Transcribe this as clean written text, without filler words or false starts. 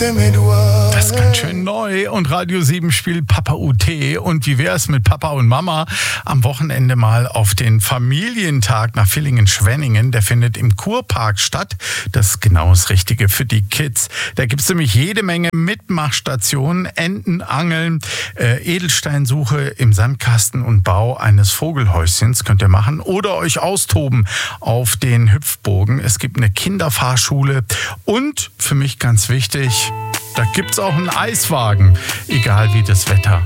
Das ist ganz schön neu und Radio 7 spielt Papa UT. Und wie wäre es mit Papa und Mama am Wochenende mal auf den Familientag nach Villingen-Schwenningen? Der findet im Kurpark statt. Das ist genau das Richtige für die Kids. Da gibt es nämlich jede Menge Mitmachstationen, Entenangeln, Edelsteinsuche im Sandkasten und Bau eines Vogelhäuschens könnt ihr machen oder euch austoben auf den Hüpfburgen. Es gibt eine Kinderfahrschule und für mich ganz wichtig, da gibt's auch einen Eiswagen, egal wie das Wetter